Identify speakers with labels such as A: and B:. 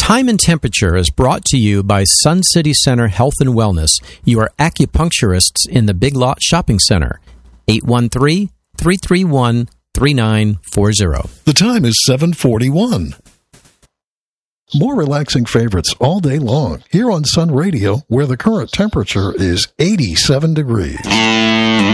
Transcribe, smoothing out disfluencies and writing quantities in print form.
A: Time and Temperature is brought to you by Sun City Center Health and Wellness, your acupuncturists in the Big Lot Shopping Center. 813-331-3940.
B: The time is 7:41. More relaxing favorites all day long here on Sun Radio, where the current temperature is 87 degrees.